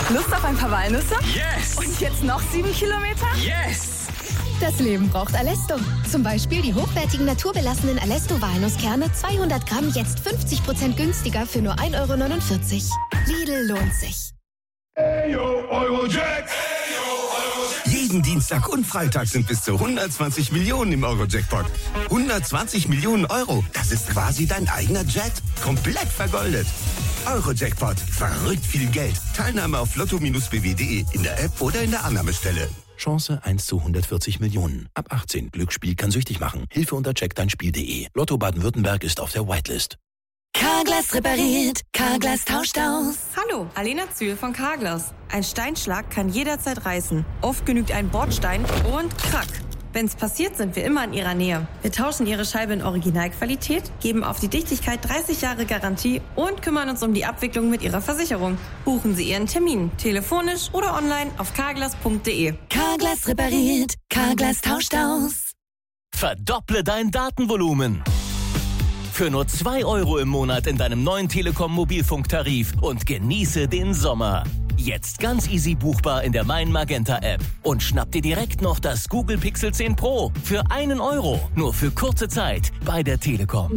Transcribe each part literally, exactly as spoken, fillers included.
Lust auf ein paar Walnüsse? Yes! Und jetzt noch sieben Kilometer? Yes! Das Leben braucht Alesto. Zum Beispiel die hochwertigen naturbelassenen Alesto-Walnusskerne zweihundert Gramm jetzt fünfzig Prozent günstiger für nur ein Euro neunundvierzig. Lidl lohnt sich. Ayo, Eurojack! Jeden Dienstag und Freitag sind bis zu hundertzwanzig Millionen im Euro-Jackpot. hundertzwanzig Millionen Euro, das ist quasi dein eigener Jet. Komplett vergoldet. Euro-Jackpot, verrückt viel Geld. Teilnahme auf lotto b w punkt de in der App oder in der Annahmestelle. Chance eins zu hundertvierzig Millionen. Ab achtzehn. Glücksspiel kann süchtig machen. Hilfe unter check dein Spiel punkt de. Lotto Baden-Württemberg ist auf der Whitelist. Carglass repariert, Carglass tauscht aus. Hallo, Alena Zühl von Carglass. Ein Steinschlag kann jederzeit reißen. Oft genügt ein Bordstein und krack. Wenn's passiert, sind wir immer in Ihrer Nähe. Wir tauschen Ihre Scheibe in Originalqualität, geben auf die Dichtigkeit dreißig Jahre Garantie und kümmern uns um die Abwicklung mit Ihrer Versicherung. Buchen Sie Ihren Termin, telefonisch oder online auf carglass punkt de. Carglass repariert, Carglass tauscht aus. Verdopple dein Datenvolumen. Für nur zwei Euro im Monat in deinem neuen Telekom-Mobilfunktarif und genieße den Sommer. Jetzt ganz easy buchbar in der Mein Magenta App. Und schnapp dir direkt noch das Google Pixel zehn Pro für einen Euro. Nur für kurze Zeit bei der Telekom.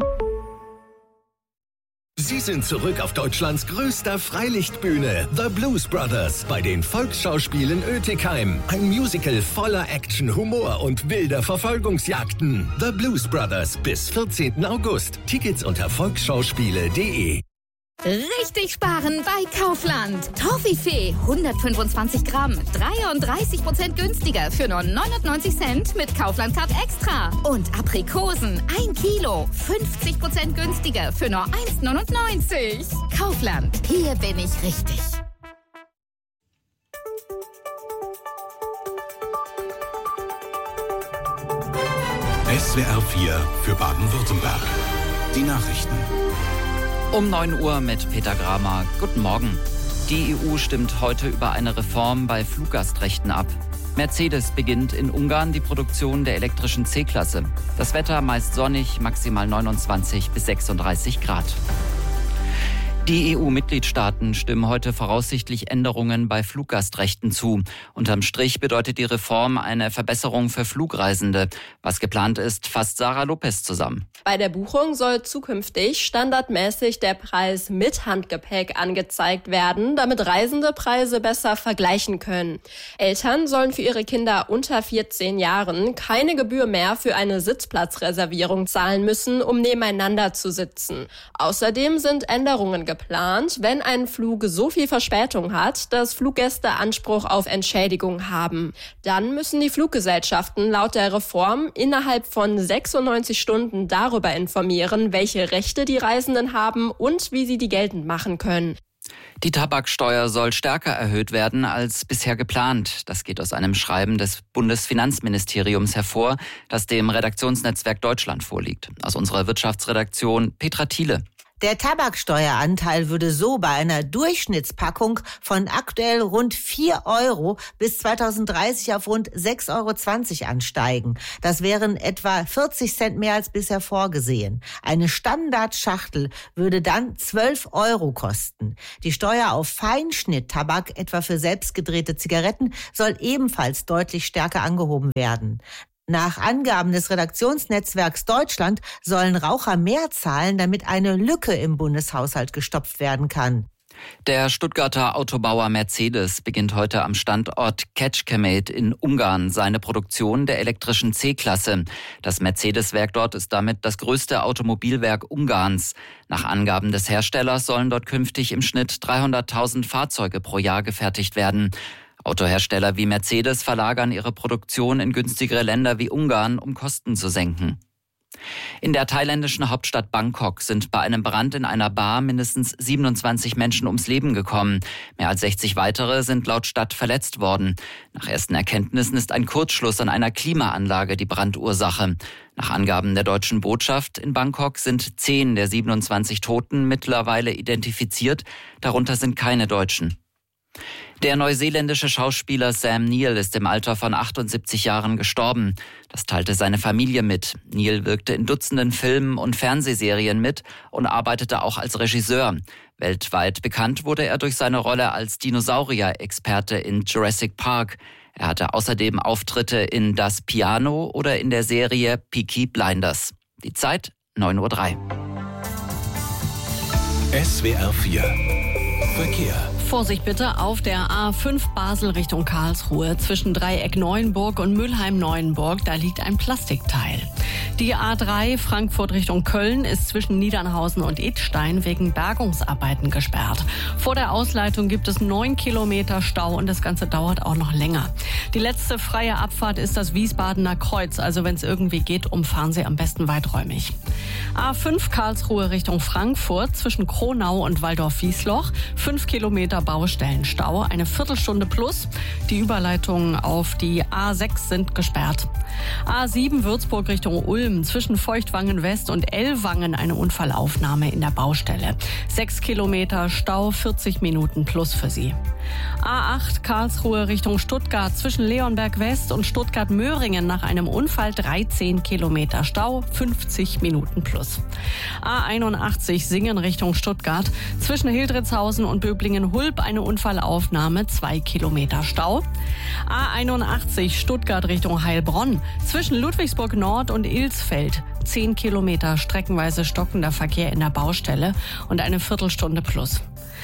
Sie sind zurück auf Deutschlands größter Freilichtbühne, The Blues Brothers, bei den Volksschauspielen Oetikheim. Ein Musical voller Action, Humor und wilder Verfolgungsjagden. The Blues Brothers bis vierzehnten August. Tickets unter volksschauspiele punkt de. Richtig sparen bei Kaufland. Toffifee hundertfünfundzwanzig Gramm, dreiunddreißig Prozent günstiger für nur neunundneunzig Cent mit Kaufland Card Extra. Und Aprikosen ein Kilo, fünfzig Prozent günstiger für nur eins neunundneunzig. Kaufland, hier bin ich richtig. S W R vier für Baden-Württemberg. Die Nachrichten. Um neun Uhr mit Peter Gramer. Guten Morgen. Die E U stimmt heute über eine Reform bei Fluggastrechten ab. Mercedes beginnt in Ungarn die Produktion der elektrischen C-Klasse. Das Wetter meist sonnig, maximal neunundzwanzig bis sechsunddreißig Grad. Die E U-Mitgliedstaaten stimmen heute voraussichtlich Änderungen bei Fluggastrechten zu. Unterm Strich bedeutet die Reform eine Verbesserung für Flugreisende. Was geplant ist, fasst Sarah Lopez zusammen. Bei der Buchung soll zukünftig standardmäßig der Preis mit Handgepäck angezeigt werden, damit Reisende Preise besser vergleichen können. Eltern sollen für ihre Kinder unter vierzehn Jahren keine Gebühr mehr für eine Sitzplatzreservierung zahlen müssen, um nebeneinander zu sitzen. Außerdem sind Änderungen geplant. Geplant, wenn ein Flug so viel Verspätung hat, dass Fluggäste Anspruch auf Entschädigung haben. Dann müssen die Fluggesellschaften laut der Reform innerhalb von sechsundneunzig Stunden darüber informieren, welche Rechte die Reisenden haben und wie sie die geltend machen können. Die Tabaksteuer soll stärker erhöht werden als bisher geplant. Das geht aus einem Schreiben des Bundesfinanzministeriums hervor, das dem Redaktionsnetzwerk Deutschland vorliegt. Aus unserer Wirtschaftsredaktion Petra Thiele. Der Tabaksteueranteil würde so bei einer Durchschnittspackung von aktuell rund vier Euro bis zweitausenddreißig auf rund sechs Euro zwanzig ansteigen. Das wären etwa vierzig Cent mehr als bisher vorgesehen. Eine Standardschachtel würde dann zwölf Euro kosten. Die Steuer auf Feinschnitttabak, etwa für selbstgedrehte Zigaretten, soll ebenfalls deutlich stärker angehoben werden. Nach Angaben des Redaktionsnetzwerks Deutschland sollen Raucher mehr zahlen, damit eine Lücke im Bundeshaushalt gestopft werden kann. Der Stuttgarter Autobauer Mercedes beginnt heute am Standort Kecskemét in Ungarn seine Produktion der elektrischen C-Klasse. Das Mercedes-Werk dort ist damit das größte Automobilwerk Ungarns. Nach Angaben des Herstellers sollen dort künftig im Schnitt dreihunderttausend Fahrzeuge pro Jahr gefertigt werden. Autohersteller wie Mercedes verlagern ihre Produktion in günstigere Länder wie Ungarn, um Kosten zu senken. In der thailändischen Hauptstadt Bangkok sind bei einem Brand in einer Bar mindestens siebenundzwanzig Menschen ums Leben gekommen. Mehr als sechzig weitere sind laut Stadt verletzt worden. Nach ersten Erkenntnissen ist ein Kurzschluss an einer Klimaanlage die Brandursache. Nach Angaben der deutschen Botschaft in Bangkok sind zehn der siebenundzwanzig Toten mittlerweile identifiziert. Darunter sind keine Deutschen. Der neuseeländische Schauspieler Sam Neill ist im Alter von achtundsiebzig Jahren gestorben. Das teilte seine Familie mit. Neill wirkte in Dutzenden Filmen und Fernsehserien mit und arbeitete auch als Regisseur. Weltweit bekannt wurde er durch seine Rolle als Dinosaurier-Experte in Jurassic Park. Er hatte außerdem Auftritte in Das Piano oder in der Serie Peaky Blinders. Die Zeit neun Uhr drei. S W R vier Verkehr. Vorsicht bitte auf der A fünf Basel Richtung Karlsruhe zwischen Dreieck Neuenburg und Mülheim-Neuenburg. Da liegt ein Plastikteil. Die A drei Frankfurt Richtung Köln ist zwischen Niedernhausen und Idstein wegen Bergungsarbeiten gesperrt. Vor der Ausleitung gibt es neun Kilometer Stau und das Ganze dauert auch noch länger. Die letzte freie Abfahrt ist das Wiesbadener Kreuz. Also wenn es irgendwie geht, umfahren Sie am besten weiträumig. A fünf Karlsruhe Richtung Frankfurt zwischen Kronau und Waldorf-Wiesloch. Fünf Kilometer Baustellenstau, eine Viertelstunde plus. Die Überleitungen auf die A sechs sind gesperrt. A sieben Würzburg Richtung Ulm zwischen Feuchtwangen West und Ellwangen eine Unfallaufnahme in der Baustelle. Sechs Kilometer Stau, vierzig Minuten plus für Sie. A acht Karlsruhe Richtung Stuttgart zwischen Leonberg West und Stuttgart-Möhringen nach einem Unfall dreizehn Kilometer Stau, fünfzig Minuten plus. A einundachtzig Singen Richtung Stuttgart zwischen Hildritzhausen und Böblingen-Hulb eine Unfallaufnahme, zwei Kilometer Stau. A einundachtzig Stuttgart Richtung Heilbronn zwischen Ludwigsburg Nord und Ilsfeld zehn Kilometer streckenweise stockender Verkehr in der Baustelle und eine Viertelstunde plus.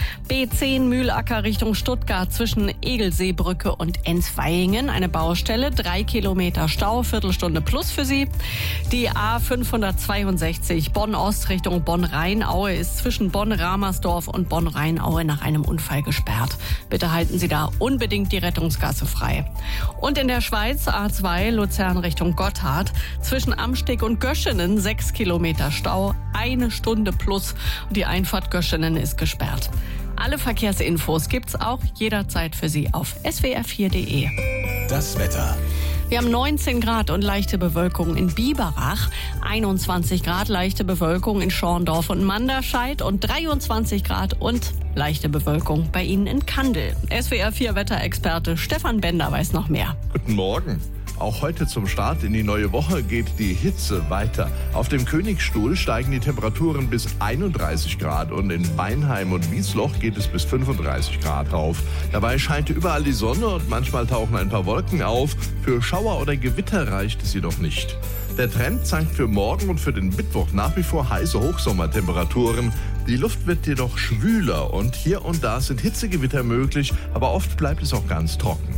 B zehn Mühlacker Richtung Stuttgart zwischen Egelseebrücke und Ensweingen eine Baustelle, drei Kilometer Stau, Viertelstunde plus für Sie. Die A fünfhundertzweiundsechzig Bonn-Ost Richtung Bonn-Rheinaue ist zwischen Bonn-Ramersdorf und Bonn-Rheinaue nach einem Unfall gesperrt. Bitte halten Sie da unbedingt die Rettungsgasse frei. Und in der Schweiz A zwei Luzern Richtung Gotthard zwischen Amsteg und Göschenen sechs Kilometer Stau, eine Stunde plus. Die Einfahrt Göschenen ist gesperrt. Alle Verkehrsinfos gibt's auch jederzeit für Sie auf S W R vier Punkt de. Das Wetter. Wir haben neunzehn Grad und leichte Bewölkung in Biberach, einundzwanzig Grad leichte Bewölkung in Schorndorf und Manderscheid und dreiundzwanzig Grad und leichte Bewölkung bei Ihnen in Kandel. S W R vier Wetterexperte Stefan Bender weiß noch mehr. Guten Morgen. Auch heute zum Start in die neue Woche geht die Hitze weiter. Auf dem Königsstuhl steigen die Temperaturen bis einunddreißig Grad und in Weinheim und Wiesloch geht es bis fünfunddreißig Grad rauf. Dabei scheint überall die Sonne und manchmal tauchen ein paar Wolken auf. Für Schauer oder Gewitter reicht es jedoch nicht. Der Trend zeigt für morgen und für den Mittwoch nach wie vor heiße Hochsommertemperaturen. Die Luft wird jedoch schwüler und hier und da sind Hitzegewitter möglich, aber oft bleibt es auch ganz trocken.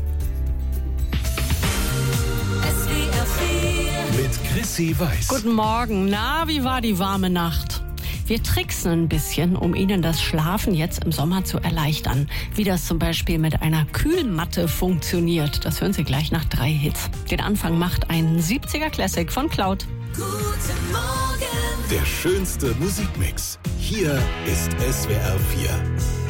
Mit Chrissy Weiß. Guten Morgen. Na, wie war die warme Nacht? Wir tricksen ein bisschen, um Ihnen das Schlafen jetzt im Sommer zu erleichtern. Wie das zum Beispiel mit einer Kühlmatte funktioniert, das hören Sie gleich nach drei Hits. Den Anfang macht ein siebziger Classic von Cloud. Guten Morgen. Der schönste Musikmix. Hier ist S W R vier.